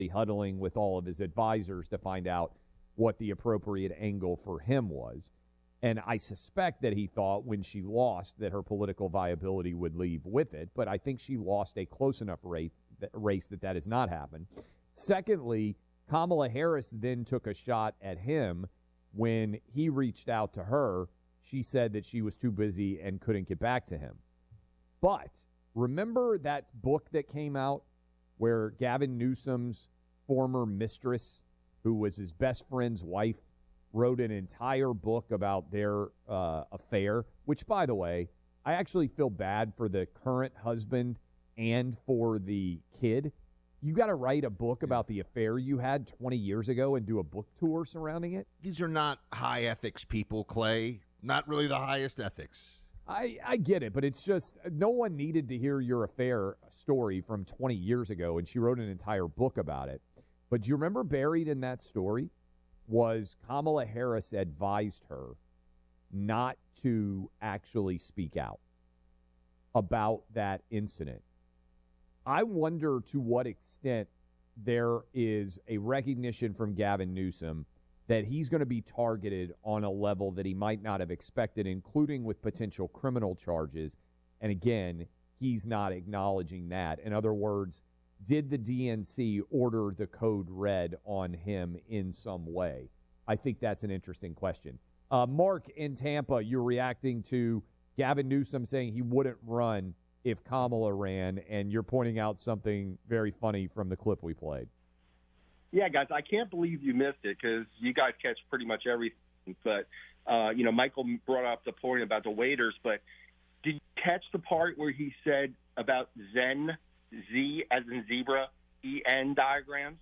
huddling with all of his advisors to find out what the appropriate angle for him was. And I suspect that he thought when she lost that her political viability would leave with it, but I think she lost a close enough race that has not happened. Secondly, Kamala Harris then took a shot at him when he reached out to her. She said that she was too busy and couldn't get back to him. But remember that book that came out where Gavin Newsom's former mistress, who was his best friend's wife, wrote an entire book about their affair, which, by the way, I actually feel bad for the current husband and for the kid. You got to write a book about the affair you had 20 years ago and do a book tour surrounding it? These are not high ethics people, Clay. Not really the highest ethics. I get it, but it's just no one needed to hear your affair story from 20 years ago, and she wrote an entire book about it. But do you remember buried in that story was Kamala Harris advised her not to actually speak out about that incident. I wonder to what extent there is a recognition from Gavin Newsom that he's going to be targeted on a level that he might not have expected, including with potential criminal charges. And again, he's not acknowledging that. In other words, did the DNC order the code red on him in some way? I think that's an interesting question. Mark in Tampa, you're reacting to Gavin Newsom saying he wouldn't run if Kamala ran, and you're pointing out something very funny from the clip we played. Yeah, guys, I can't believe you missed it because you guys catch pretty much everything. But, Michael brought up the point about the waiters, but did you catch the part where he said about Zen, Z as in zebra, EN diagrams?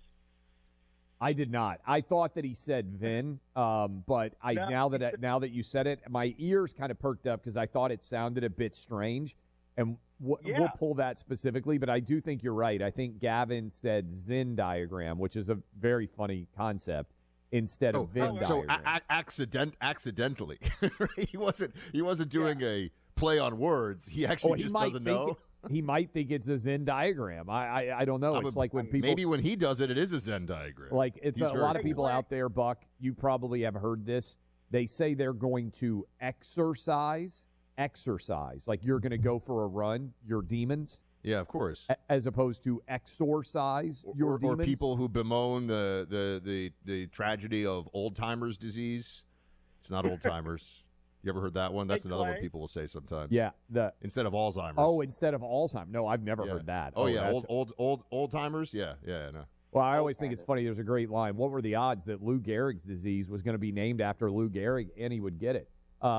I did not. I thought that he said Vin, but now that you said it, my ears kind of perked up because I thought it sounded a bit strange. And we'll pull that specifically, but I do think you're right. I think Gavin said Zen diagram, which is a very funny concept, instead of Venn diagram. So accidentally, he wasn't doing a play on words. He actually just doesn't know. He might think it's a Zen diagram. I don't know. It's like when people maybe when he does it is a Zen diagram. Like it's a lot of people out there, Buck. You probably have heard this. They say they're going to exercise, like you're going to go for a run, your demons. Yeah, of course. As opposed to exorcise your demons. Or people who bemoan the tragedy of old-timers disease. It's not old-timers. You ever heard that one? That's another one people will say sometimes. Yeah. Instead of Alzheimer's. Oh, instead of Alzheimer's. No, I've never heard that. Oh, yeah, old-timers? Yeah, no. Well, I always think it's funny. There's a great line. What were the odds that Lou Gehrig's disease was going to be named after Lou Gehrig and he would get it?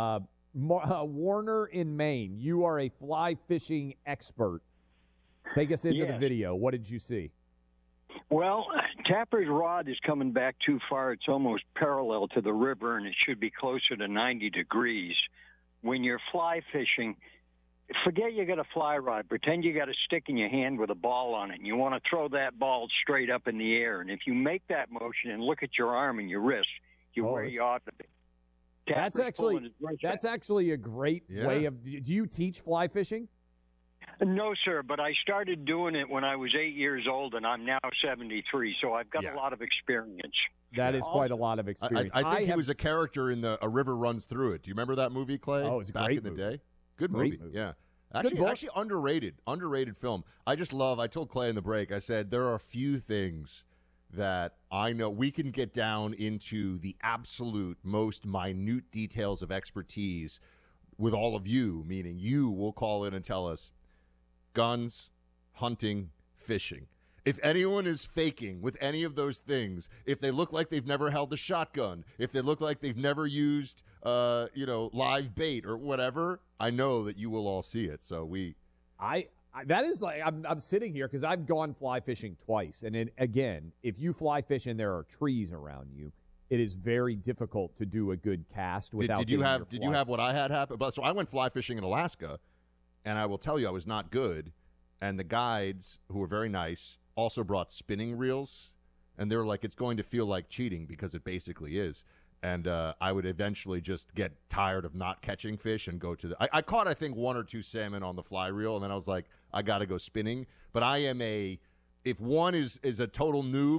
Warner in Maine, you are a fly fishing expert. Take us into the video. What did you see? Well, Tapper's rod is coming back too far. It's almost parallel to the river, and it should be closer to 90 degrees. When you're fly fishing, forget you got a fly rod. Pretend you got a stick in your hand with a ball on it, and you want to throw that ball straight up in the air. And if you make that motion and look at your arm and your wrist, you're where you ought to be. That's actually a great way of. Do you teach fly fishing? No, sir, but I started doing it when I was 8 years old, and I'm now 73, so I've got a lot of experience. That is quite a lot of experience. I think he was a character in A River Runs Through It. Do you remember that movie, Clay? Oh, it was a back great in the movie. day. Good movie. Yeah. Actually underrated film. I told Clay in the break, I said there are a few things that I know we can get down into the absolute most minute details of expertise with all of you, meaning you will call in and tell us guns, hunting, fishing. If anyone is faking with any of those things, if they look like they've never held a shotgun, if they look like they've never used, live bait or whatever, I know that you will all see it. So that is like I'm sitting here because I've gone fly fishing twice, and then again, if you fly fish and there are trees around you, it is very difficult to do a good cast without. Did you have what I had happen? But so I went fly fishing in Alaska, and I will tell you I was not good. And the guides, who were very nice, also brought spinning reels, and they were like, "It's going to feel like cheating because it basically is." And I would eventually just get tired of not catching fish and go to the. I caught, I think, one or two salmon on the fly reel, and then I was like, I got to go spinning. But I am if one is a total noob